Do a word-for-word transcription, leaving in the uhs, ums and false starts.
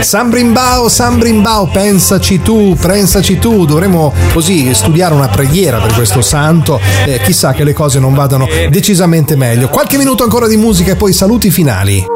San Brimbao, San Brimbao, pensaci tu, pensaci tu. Dovremmo così studiare una preghiera per questo santo, eh, chissà che le cose non vadano decisamente meglio. Qualche minuto ancora di musica e poi saluti finali.